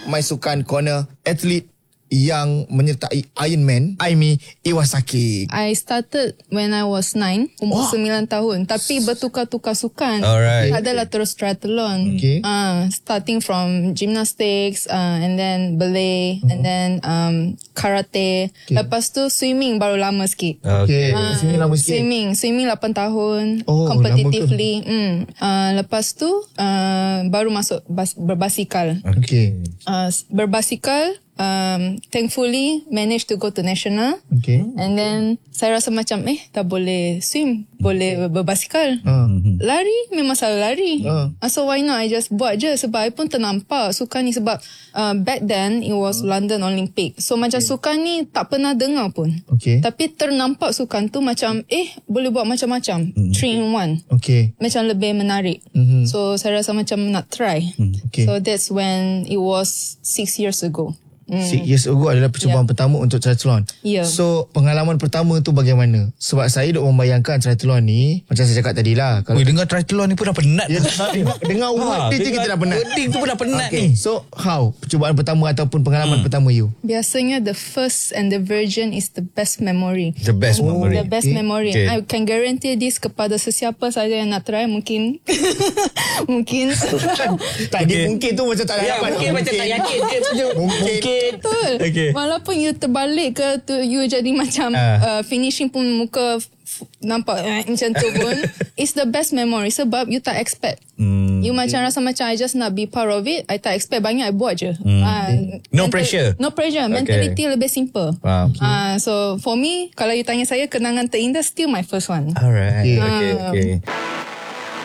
my sukan corner athlete yang menyertai Ironman, Aimi Iwasaki. I started when I was 9, umur 9 tahun. Tapi bertukar-tukar sukan. Alright. Tak adalah terus triathlon. Okay. Starting from gymnastics, and then ballet, and then karate. Lepas tu swimming baru lama sikit. Okay. Sini lama sikit. Swimming 8 tahun. Oh, competitively. Lepas tu baru masuk berbasikal. Okay. Berbasikal, thankfully managed to go to national. Okay. And then saya rasa macam tak boleh swim, boleh berbasikal. Lari memang selalu lari. So why not I just buat je, sebab I pun ternampak sukan ni, sebab back then it was London Olympic. So macam sukan ni tak pernah dengar pun. Okay. Tapi ternampak sukan tu macam boleh buat macam-macam. 3 in 1. Okay. Macam lebih menarik. So saya rasa macam nak try. Okay. So that's when it was 6 years ago. 6 years ago adalah percubaan pertama untuk triathlon. So pengalaman pertama tu bagaimana? Sebab saya duk membayangkan triathlon ni, macam saya cakap tadi lah, kalau dengar triathlon ni pun dah penat. dengar word dia je kita dah penat. Wording tu pun dah penat ni. So how percubaan pertama ataupun pengalaman pertama you? Biasanya the first and the virgin is the best memory. The best memory. The best memory. Okay. I can guarantee this kepada sesiapa saja yang nak try. Mungkin mungkin Mungkin tu macam tak dapat. Mungkin macam tak yakin je. Mungkin. betul. Okay. Walaupun you terbalik ke tu, you jadi macam finishing pun muka nampak macam tu pun, it's the best memory sebab you tak expect. You macam rasa macam I just nak be part of it. I tak expect banyak, I buat je. No pressure. No pressure. Mentality lebih simple. Wow. So for me, kalau you tanya saya kenangan terindah, still my first one. Alright. Okay.